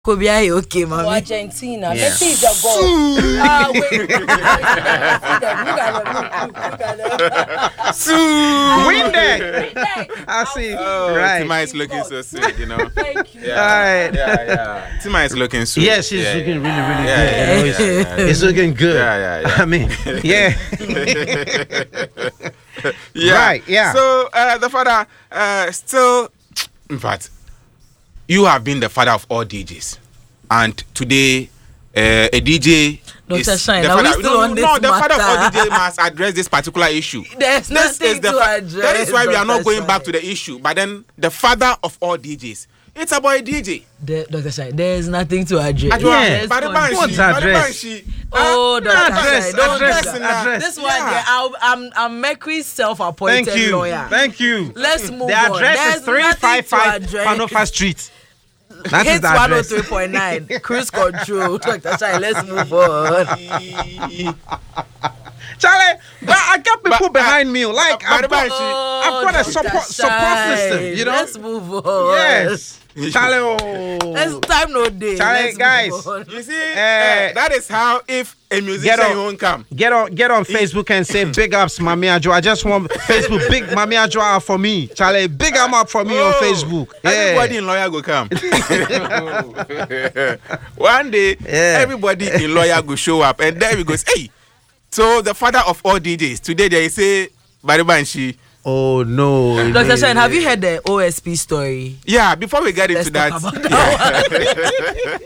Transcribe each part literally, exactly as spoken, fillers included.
Could be okay, mommy. Argentina. Let's see the goal. Ah, wait. Windex. I see. Oh, right. Tima is looking so sweet, you know. Thank you. Yeah, All right. yeah, yeah. Tima is looking sweet. Yeah, she's yeah, looking yeah. really, really Yeah, good. yeah, you know, yeah, it's, yeah, yeah. it's looking good. Yeah, yeah, yeah. I mean, yeah. Yeah. Right, yeah. So uh, the father uh, still, in fact, you have been the father of all D Js, and today uh, a D J. Doctor Is Shine, the are we father, still no, on no, this no, the father of all matter? D J must address this particular issue. There's This nothing is the to fa- address. That is why we are not Doctor going back Shine. to the issue. But then the father of all D Js, it's about a D J. The, Doctor Shine, there's nothing to address. Adwa, Yes. Baribanshi, What's address? Baribanshi. Oh, Ah, Doctor address, Shine, don't address, do in that. address. This one, Yeah. yeah, I'll- I'm, I'm Mercury's self-appointed Thank you. lawyer. Thank you. Let's move The on. address There's is three nothing five to five address. Panofa Street. That is Hits the one oh address. three point nine. Cruise control. Doctor Shine, let's move on. Charlie, but I got people But, behind uh, me. Like, but I've got, Oh, I've got a Doctor support, support Shine, system, you know? Let's move on. Yes. Charlie, oh. It's time no day. Charlie, Let's guys. move on. You see, Eh, uh, that is how if a musician on- won't come. Get on, get on Facebook and say big ups, Mami Adjo. I just want Facebook big Mami Adjo out for me, Charlie. Big am up for me on Oh, Facebook. Everybody Yeah. in lawyer go come. One day, Yeah. everybody in lawyer go show up, and then we go say, hey. So the father of all D Js today they say Baribanshi. Oh no, Doctor Shine, have you heard the O S P story? Yeah, before we get Let's into that, talk about that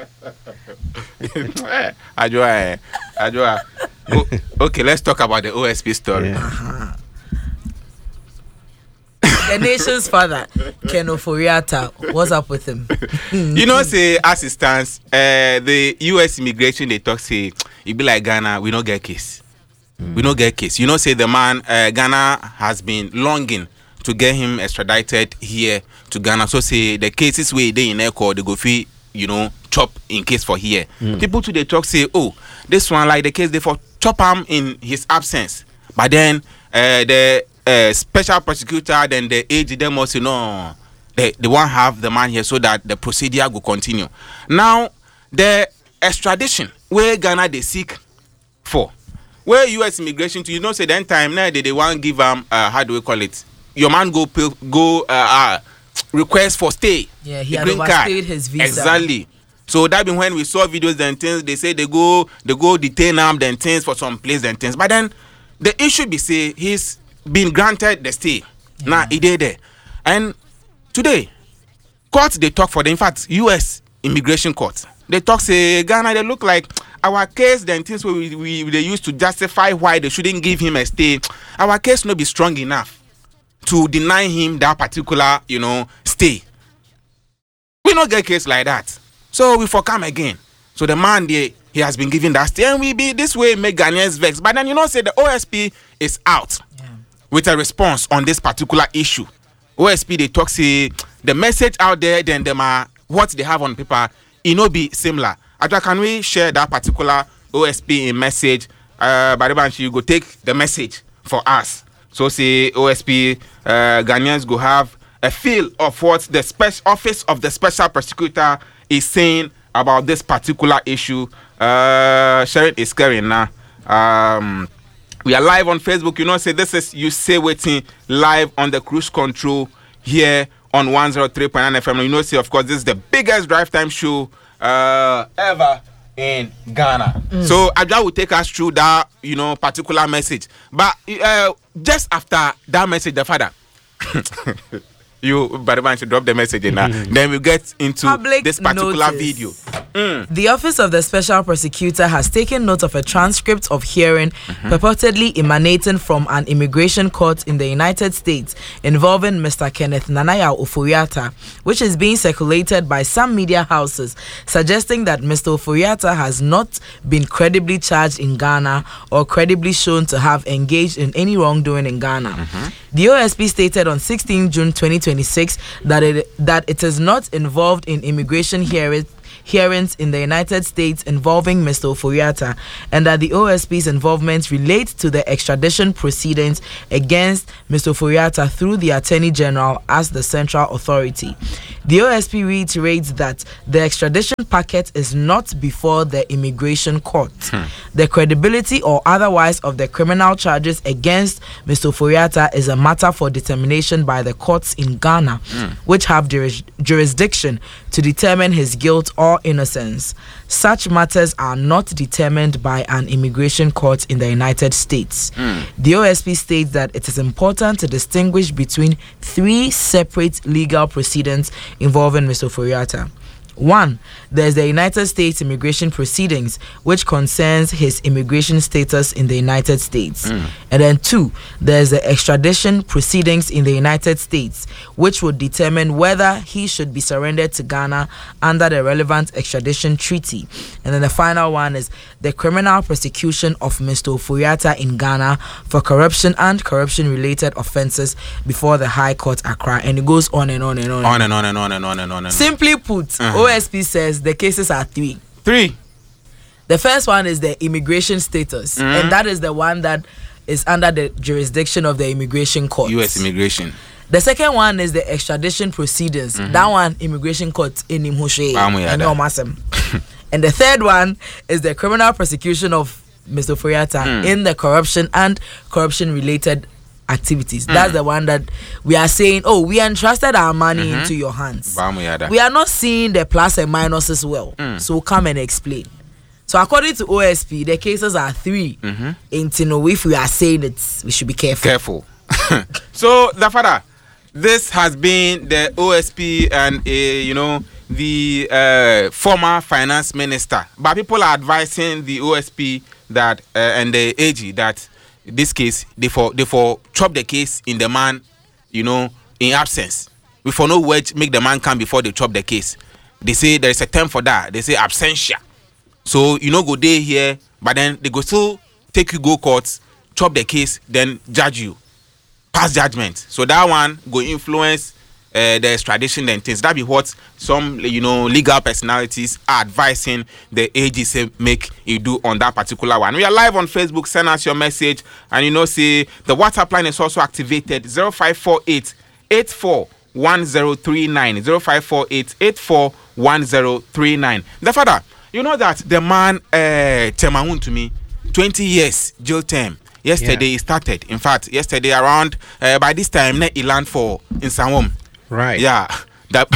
yeah. Ajwa, eh, Ajwa. O- okay, let's talk about the O S P story. The nation's father, Ken Ofori-Atta. What's up with him? You know, say as it stands, uh, the U S immigration they talk say it be like Ghana, we don't get case. We don't get case. You know, say the man uh, Ghana has been longing to get him extradited here to Ghana. So say the cases where they in Echo, they go fee, you know, chop in case for here. People today talk say, oh, this one like the case they for chop him in his absence. But then uh, the uh, special prosecutor then the A G them also no, they they won't have the man here so that the procedure will continue. Now the extradition where Ghana they seek for. Where U S immigration to, you know, say then time now they, they want give them uh, how do we call it? Your man go pay, go uh, uh, request for stay. Yeah, he the had green card. overstayed his visa. Exactly. So that been when we saw videos and things, they say they go they go detain them then things for some place and things. But then the issue be say he's been granted the stay. Yeah. Now he did there. And today, court they talk for the in fact U S immigration court. They talk say Ghana they look like our case then things we, we they used to justify why they shouldn't give him a stay. Our case not be strong enough to deny him that particular, you know, stay. We not get case like that. So we for come again. So the man there, he has been given that stay and we be this way make Ghanaians vex. But then you know say the O S P is out yeah. with a response on this particular issue. O S P they talk say the message out there then them are what they have on paper, it no be similar. Ajwa, can we share that particular O S P in message? Uh, Baribanshi, you go take the message for us. So say O S P uh, Ghanaians go have a feel of what the special office of the special prosecutor is saying about this particular issue. Uh, Sharon is carrying now. Um, we are live on Facebook. You know, say this is you say waiting live on the cruise control here on one oh three point nine F M. You know, say of course this is the biggest drive time show uh, ever in Ghana. Mm. So Ajwa will take us through that, you know, particular message. But uh, just after that message, the father, you, Bariban, should drop the message in now. Mm-hmm. Then we'll get into Public this particular notice. video. Mm. The Office of the Special Prosecutor has taken note of a transcript of hearing mm-hmm. purportedly emanating from an immigration court in the United States involving Mister Kenneth Nanaya Ofori-Atta, which is being circulated by some media houses, suggesting that Mister Ofori-Atta has not been credibly charged in Ghana or credibly shown to have engaged in any wrongdoing in Ghana. Mm-hmm. The O S P stated on sixteenth June twenty twenty-six that it that it is not involved in immigration hearings hearings in the United States involving Mister Oforiatta, and that the O S P's involvement relates to the extradition proceedings against Mister Oforiatta through the Attorney General as the central authority. The O S P reiterates that the extradition packet is not before the immigration court. Hmm. The credibility or otherwise of the criminal charges against Mister Oforiatta is a matter for determination by the courts in Ghana, hmm. which have juris- jurisdiction to determine his guilt or innocence. Such matters are not determined by an immigration court in the United States. Hmm. The O S P states that it is important to distinguish between three separate legal proceedings involving Mister Oforiatta. One, there's the United States immigration proceedings, which concerns his immigration status in the United States. Mm. And then two, there's the extradition proceedings in the United States, which would determine whether he should be surrendered to Ghana under the relevant extradition treaty. And then the final one is the criminal prosecution of Mister Oforiatta in Ghana for corruption and corruption-related offenses before the High Court Accra. And it goes on and on and on. On and on and on and on and on. And on. Simply put, uh-huh. O S P says the cases are three. Three. The first one is the immigration status, mm-hmm. and that is the one that is under the jurisdiction of the immigration court. U S immigration. The second one is the extradition proceedings. Mm-hmm. That one, immigration court in Imhoshe. And the third one is the criminal prosecution of Mister Oforiatta mm. in the corruption and corruption-related activities. Mm. That's the one that we are saying, oh, we entrusted our money mm-hmm. into your hands. We are not seeing the plus and minus as well. Mm. So come and explain. So according to O S P, the cases are three. Mm-hmm. And you know, if we are saying it, we should be careful. Careful. So, the father, this has been the O S P and, uh, you know, the uh, former finance minister. But people are advising the O S P that uh, and the A G that this case, they for they for chop the case in the man, you know, in absence. We for no word make the man come before they chop the case. They say there is a term for that. They say absentia. So you know go day here, but then they go still take you go courts, chop the case, then judge you, pass judgment. So that one go influence uh, the extradition and things. That be what some you know legal personalities are advising the A G say make you do on that particular one. We are live on Facebook. Send us your message, and you know say the WhatsApp line is also activated zero five four eight eight four one zero three nine zero five four eight eight four one zero three nine. The father, you know that the man uh, Temahun to me twenty years jail term. Yesterday yeah. he started. In fact, yesterday around uh, by this time he land for in Sanwom. Right. Yeah. That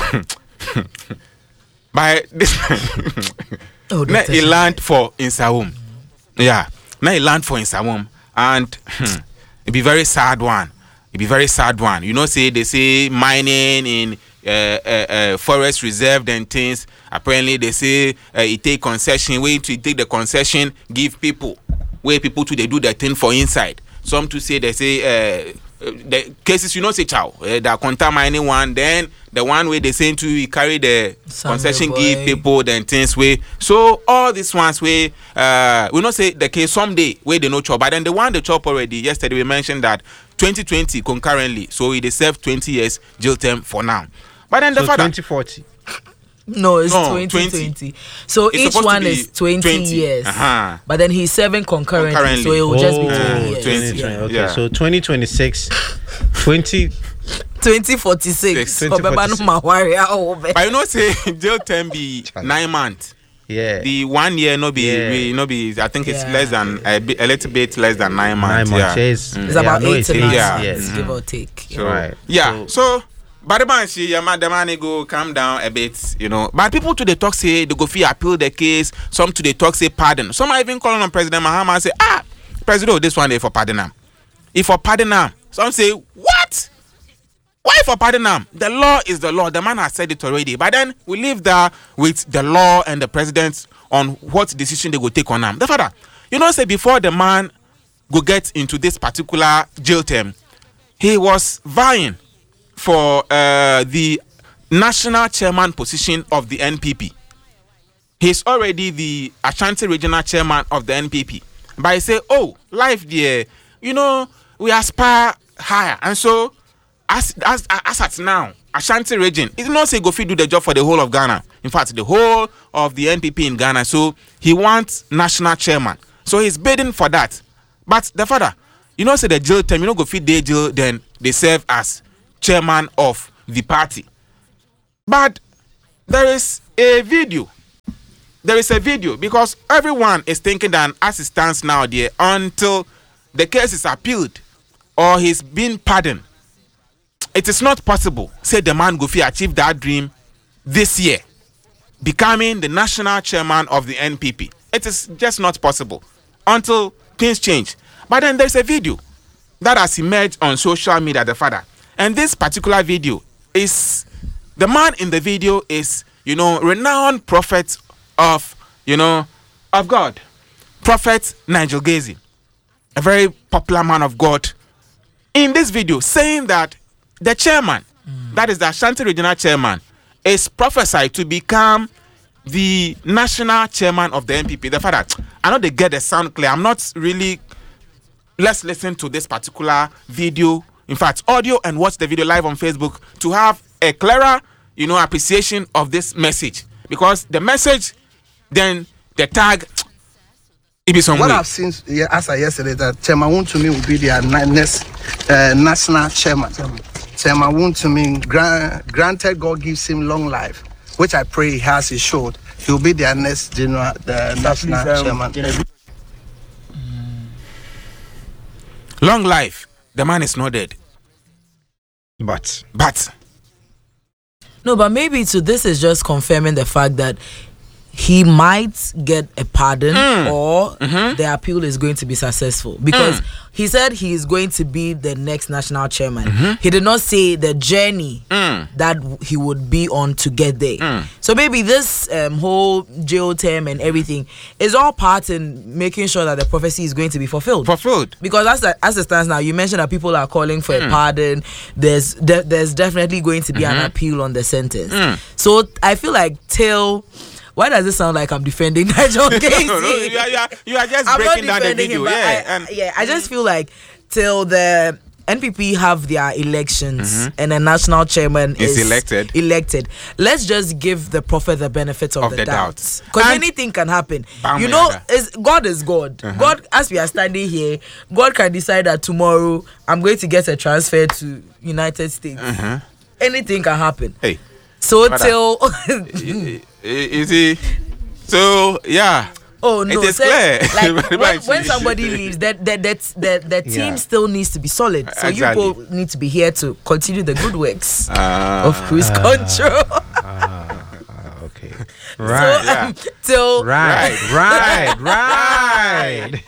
by this oh, now he land for in Sanwom. Yeah. Now he land for in Sanwom, and it be very sad one. It be very sad one. You know, say they say mining in uh, uh, uh, forest reserve and things. Apparently, they say uh, it take concession. Way to take the concession, give people. Where people to they do their thing for inside. Some to say they say uh, the cases you know say chow uh, that contaminating one. Then the one where they saying to we carry the Sunday concession boy. Give people then things way. So all these ones where uh, we not say the case someday where they no chop. But then the one they chop already. Yesterday we mentioned that twenty twenty concurrently. So he they serve twenty years jail term for now. But then the so father twenty forty. No, it's no, twenty twenty. So it's each one is twenty, twenty. Years. Uh-huh. But then he's serving concurrently, concurrently. So it will oh, just be twenty years. twenty, yeah. Okay, yeah. So twenty twenty-six, twenty twenty forty-six. But you know, say jail term be nine months. Yeah. The one year no be, yeah. we, no be. I think it's yeah. less than a, bit, a little bit less than nine months. Nine months. Yeah. Yes. Mm. It's about eight to nine. Yeah. Yes, mm-hmm. give or take. So, right. Yeah. So. so But the man, she, the man, go calm down a bit, you know. But people to the talk say they go fee appeal the case. Some to the talk say pardon. Some are even calling on President Mahama and say, ah, President, this one is for pardon him. If for pardon him, some say, what? Why for pardon him? The law is the law. The man has said it already. But then we leave there with the law and the president on what decision they go take on him. The father, you know, say before the man go get into this particular jail term, he was vying for uh, the national chairman position of the N P P. He's already the Ashanti regional chairman of the N P P. But he say, oh, life there, you know, we aspire higher. And so, as as as at now, Ashanti region. He did not say go fit do the job for the whole of Ghana. In fact, the whole of the N P P in Ghana. So he wants national chairman. So he's bidding for that. But the father, you know, say the jail term, you know, go fit day jail, then they serve as chairman of the party. But there is a video. There is a video because everyone is thinking that as it stands now, there until the case is appealed or he's been pardoned, it is not possible. Say the man go fit achieve that dream this year, becoming the national chairman of the N P P. It is just not possible until things change. But then there's a video that has emerged on social media, the father. And this particular video is, the man in the video is, you know, renowned prophet of, you know, of God. Prophet Nigel Gacy, a very popular man of God. In this video, saying that the chairman, mm. that is the Ashanti Regional Chairman, is prophesied to become the national chairman of the N P P. The father, I know they get the sound clear. I'm not really. Let's listen to this particular video. In fact, audio, and watch the video live on Facebook to have a clearer, you know, appreciation of this message. Because the message, then the tag, it be some What way. I've seen, yeah, as I yesterday, that Chairman Wontumi will be their next uh, national chairman. Chairman Wontumi, grant, granted God gives him long life, which I pray he has, he showed. He will be their next general, the national Please, um, chairman. you know, Long life. The man is not dead. But But No, but maybe so this is just confirming the fact that he might get a pardon Mm. or Mhm. the appeal is going to be successful because Mm. he said he is going to be the next national chairman. Mhm. He did not say the journey Mm. that he would be on to get there. Mm. So maybe this um, whole jail term and everything is all part in making sure that the prophecy is going to be fulfilled. fulfilled. Because as it, as it stands now, you mentioned that people are calling for Mm. a pardon. There's de- there's definitely going to be an Mhm. appeal on the sentence. Mm. So I feel like till, why does it sound like I'm defending Nigel Gacy? no, no, you are, you are, you are just I'm not breaking down the defending video. him, but Yeah, I, and yeah. I just feel like till the N P P have their elections Mhm. and a national chairman Is is, elected. Elected. Let's just give the prophet the benefit of, Of the, the doubt, doubt. because And- anything can happen. Bam, you know, yada. is God is God. Uh-huh. God, as we are standing here, God can decide that tomorrow I'm going to get a transfer to United States. uh-huh. Anything can happen. Hey, So Brother. till you you see, so yeah. oh no, It is so, clear. like when, Right. when somebody leaves, that that that the, the team Yeah. still needs to be solid. So Exactly. you people need to be here to continue the good works Uh, of cruise control. okay. Right. So, um, till Right. Right. Right.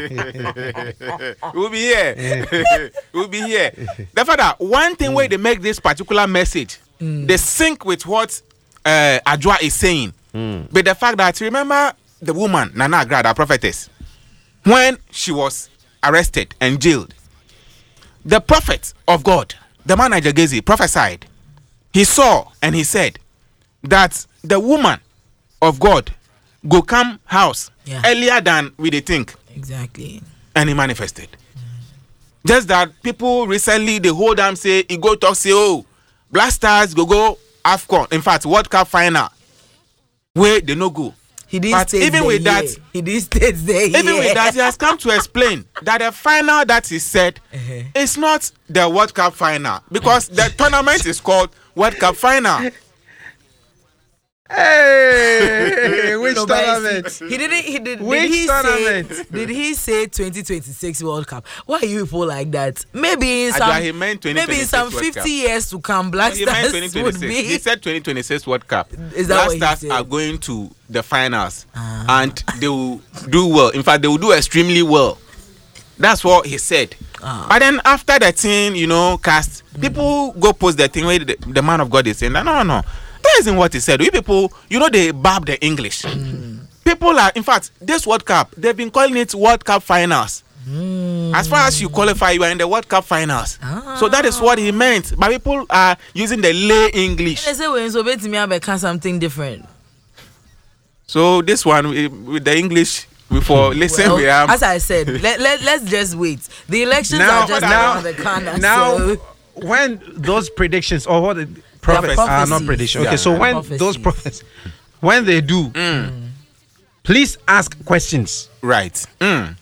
we'll be here. we'll be here. The father, one thing where they make this particular message, they sync with what uh, Adjoa is saying. But the fact that, remember the woman, Nana Agra, the prophetess, when she was arrested and jailed, the prophet of God, the man Nigel Gacy, prophesied. He saw and he said that the woman of God go come house Yeah. earlier than we they think, exactly. and he manifested. Just that people recently they hold them say he go talk say oh Black Stars go go AFCON, in fact World Cup final where they no go. He didn't But state even the with year. that- he didn't state the Even year. with that, he has come to explain that the final that he said Uh-huh. is not the World Cup final because the tournament is called World Cup final. Hey, which No, but you tournament? see, He didn't. He did. Which did he tournament? say? Did he say twenty twenty-six World Cup? Why are you people like that? Maybe in Ajua, some. he meant Maybe in 2026 some World fifty Cup. years to come, Black He meant Stars twenty would twenty-six. be. He said twenty twenty-six World Cup. Is that Black what he Stars said? are going to the finals Ah. and they will do well. In fact, they will do extremely well. That's what he said. Ah. But then after the thing, you know, cast, people go post the thing where the, the man of God is saying, no, no, no. That isn't what he said. You people, you know, they barb the English. Mm. People are, in fact, this World Cup, they've been calling it World Cup finals. Mm. As far as you qualify, you are in the World Cup finals. Ah. So that is what he meant. But people are using the lay English. They say when so bet me I can something different. So this one with with the English, before listen, Well, we have. as I said, let, let let's just wait. The elections Now- are just now- around the corner. Now, so. when those predictions or what the prophets are not prophecies. prediction. Okay, Yeah. so when Prophecies. those prophets, when they do, please ask questions. Right. Mm.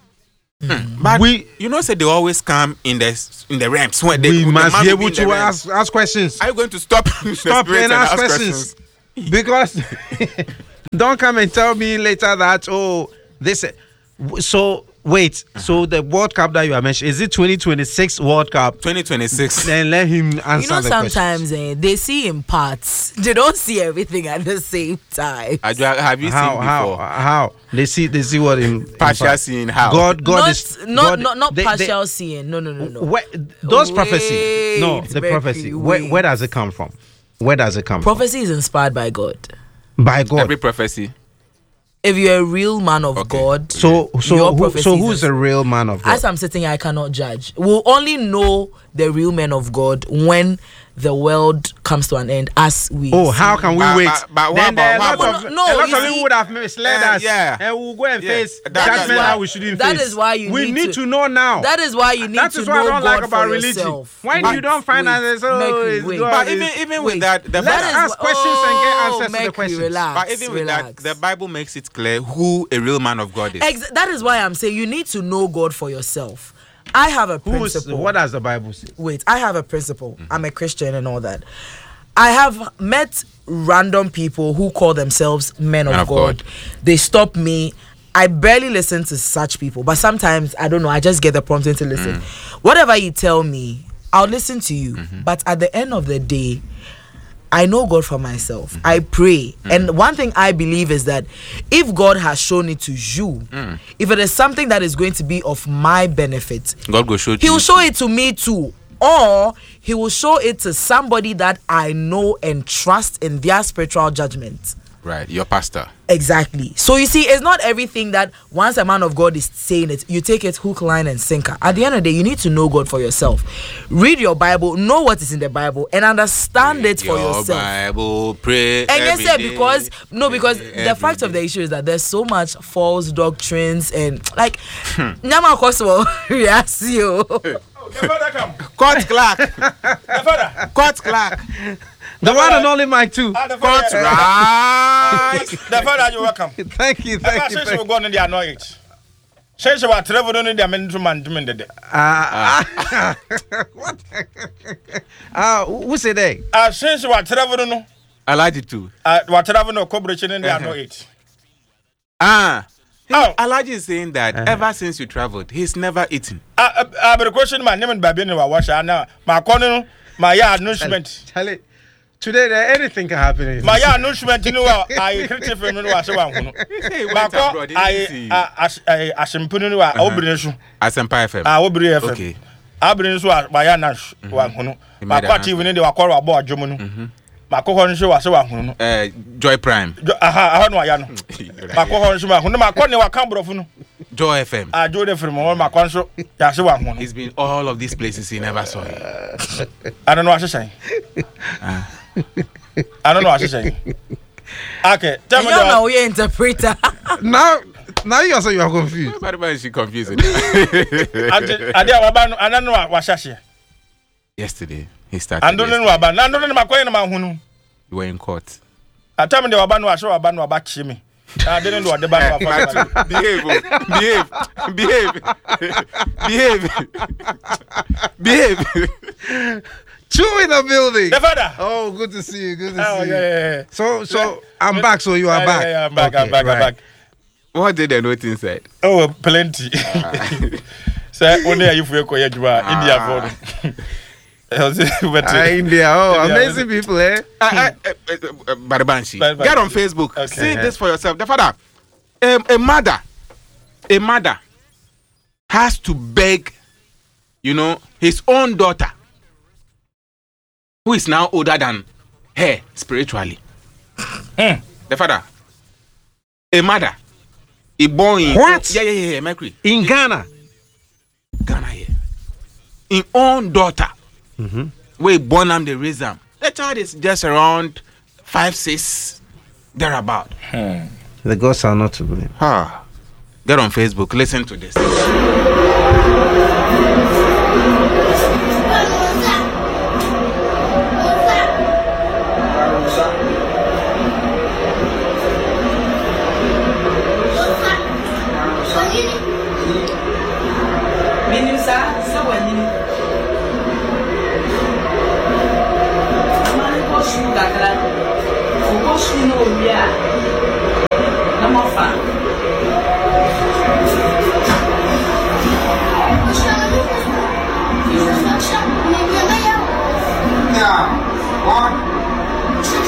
Mm. But We- you know, say they always come in the in the realms when they We the must man be will able in the to realms. ask ask questions. Are you going to stop? Stop and ask questions. Because don't come and tell me later that oh this so wait so the World Cup that you are mentioning, is it twenty twenty-six World Cup? twenty twenty-six. Then let him answer You know, the questions. sometimes eh, they see in parts. They don't see everything at the same time. Adwa, have you How seen how before? how they see they see what in Partial in fact, seeing how? God God not, is not, God, not, not they- they- partial seeing. No, no, no, no. Where, those prophecies, no, Wait, the Mercury, prophecy. Where, wait. where does it come from? Where does it come Prophecy is inspired by God. from? By God. Every prophecy. If you're a real man of Okay. God, So so your who, prophecies so who's is- a real man of God? as I'm sitting here, I cannot judge. We'll only know the real men of God when the world comes to an end, as we. Oh, see. how can we But- wait? but- but what then there are about- lots what of, about- No, a lot you of see- people would have misled Uh, us, yeah. and we'll go and Yeah. face That- judgment that's how why- we shouldn't that face. is why you we need need to- to know now. That is why you need That to is know what I don't God like about for religion. yourself. Why But you don't find wait, out there's oh, Mercury, it's wait. God, But it's- even even Wait. with that, the Let That us is ask wh- questions and get oh, answers to the Mercury, questions. Relax, but even with relax. that, the Bible makes it clear who a real man of God is. Ex- that is why I'm saying you need to know God for yourself. I have a Who's, principle. what does the Bible say? Wait, I have a principle. I'm a Christian and all that. I have met random people who call themselves men of, Men of God. God. They stop me. I barely listen to such people, but sometimes I don't know. I just get the prompting to listen. Whatever you tell me, I'll listen to you. But at the end of the day, I know God for myself. I pray. And one thing I believe is that if God has shown it to you, if it is something that is going to be of my benefit, God will show it to He will you. show it to me too. Or He will show it to somebody that I know and trust in their spiritual judgment. Right, your pastor. Exactly. So you see, it's not everything that once a man of God is saying it, you take it hook, line, and sinker. At the end of the day, you need to know God for yourself. Read your Bible, know what is in the Bible, and understand it for your yourself. Bible, pray. And yes, every sir, day. because no, because Pray the every fact of day. the issue is that there's so much false doctrines and like Nyama Koswo Riasio. Court clerk. Court clerk. The one and only Mike too. Ah, the Court father, right. the father, you welcome. Thank you, I thank you. since Thank we you. go on the annoyed. Since you are traveling on the mental man to mend it. Ah, what? Ah, who said that? Ah, since you are traveling, I like it too. ah, what traveling no cooperation in the annoyed. Ah. Oh. Elijah is saying that ever since you traveled, he's never eaten. Ah, ah, but the question my name and baby no wash now. My corner, my yard announcement. Charlie, today there anything can happen. in My this. yard announcement, you know, I critic for me was one. He My went call, abroad, didn't I, he? I, I, I, simply, I, open Asempa F M. Ah, open F M. Okay. Abrin so my yard nash one. He My made party an within the Wakora about Jomunu. My cohon show was one. Uh, Joy Prime. Aha, I don't know. Yano. My cohon show, who my corner, my camera from. Joy F M. I do the film on my console. Yeah, so one. He's been all of these places he never saw it. I don't know what to say. I don't know what to say. Okay, tell You me don't know the your interpreter. Now, now you also you are confused. But why is she confusing? I did I don't know what she. Yesterday, he started. I don't know yesterday. about. I don't know my coin man who. We were in court. I tell me the Wabano, I saw Wabano about Chimmy. I didn't know what the band was. behave, oh. behave, behave, behave. Two in the building. The father. Oh, good to see you. Good to Oh, see yeah, you. yeah, yeah. So, so I'm back. So you are Yeah, back. yeah, yeah, I'm back, I'm Okay, back, I'm right. back. What did they note inside? Oh, plenty. Say, only are you for your India for Ah, India. Oh, India. amazing people, eh? Uh, uh, uh, uh, Barabanshi. Barabanshi. Get on Facebook. Okay. See this for yourself. The father, um, a mother, a mother has to beg, you know, his own daughter, who is now older than her spiritually. Hmm. The father, a mother, a born in What? Yeah, yeah, yeah, yeah, Mercury. In Ghana. Ghana here. In own daughter. We born am the raise am. The child is just around five, six, thereabout. The gods are not to blame. Ah, get on Facebook, listen to this.